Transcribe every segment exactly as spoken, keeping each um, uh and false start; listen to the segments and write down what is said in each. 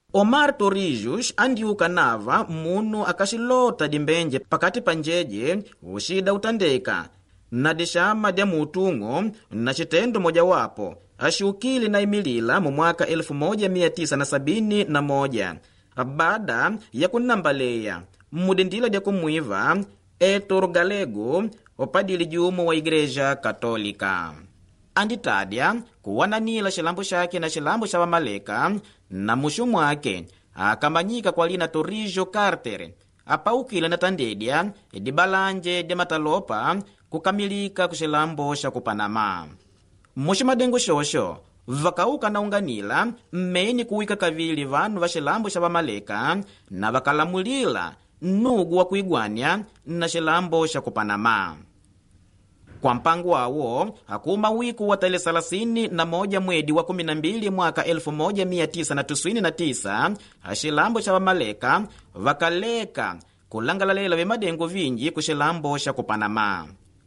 Omar Torrijos andiuka nava munu akashilota dimbenje pakati panjeje ushida utandeka na dishama dia mutungo na chitendo moja wapo ashiukili na imilila mu mwaka elfu moja mia tisa na sabini na moja baada ya kunambaleya mudindila dia kumwiva Héctor Galego opadili jumu wa Igreja Katolika. Anditadia kuwananila shilambo shake na shilambo sha Wamaleka na mushumu wake akamanyika kwa lina Torrijos Carter apaukile na tandedia edibalanje de matalopa kukamilika kushilambo sha kupanama. Mushimadengo shosho vakauka na unganila mmeni kuwika kavili vanu va shilambo sha Wamaleka na vakalamulila nugu wa kuigwania na shilambo sha kupanama. Kwa mpango wawo, hakuma wiku wa tarehe thelathini na moja mwedi wa kumi na mbili mwaka elfu moja mia tisa na tisini na tisa, shilambo sha Wamaleka vakaleka kulangalalela vimadengo vingi kushilambo sha kupanama.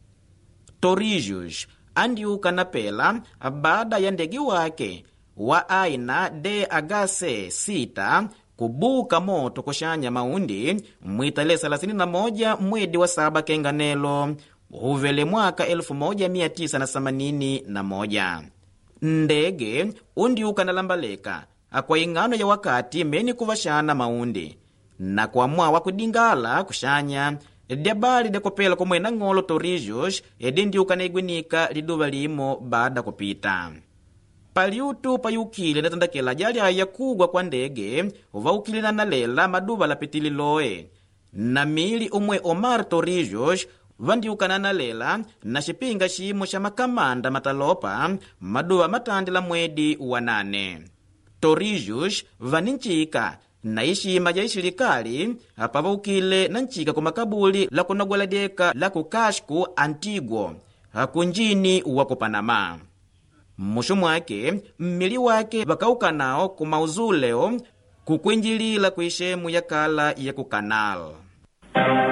Torrijos andiuka na pela baada ya ndegi wake wa aina D H C sita kubuka moto kushanya maundi mwitale thelathini na moja mwedi wa saba kenganelo huvele mwaka elfu moja mia tisa na themanini na moja. Ndege undiuka na lambaleka akwa ingano ya wakati meni kuvashana maundi na kwa mwa wakudingala kushanya diabali de kopela kumwena ngolo Torrijos edindiuka na igwinika liduva limo baada kupita. Paliutu payukile na tandakela jali aya kugwa kwa ndege uvaukile na nalela maduva la pitililoe na mili umwe Omar Torrijos vandiuka na nalela na shipinga shimo sha makamanda matalopa maduva matandila mwedi wa nane. Torrijos vaninchika na ishima ja ishilikali apavaukile na nchika kumakabuli la kunagwaladeka la kukashku Antiguo hakunjini wa kupanama. Mushumu wake mmili wake vakauka nao kumauzuleo kukwinjilila kuishemu ya kala ya kukanal.